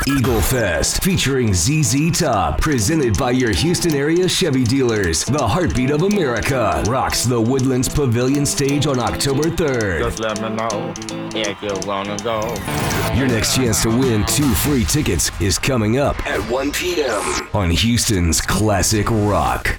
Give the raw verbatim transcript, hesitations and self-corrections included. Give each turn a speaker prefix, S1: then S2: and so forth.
S1: Eagle Fest, featuring Z Z Top, presented by your Houston area Chevy dealers. The Heartbeat of America rocks the Woodlands Pavilion stage on October third.
S2: Just let me know if you wanna go.
S1: Your next chance to win two free tickets is coming up at one p.m. on Houston's Classic Rock.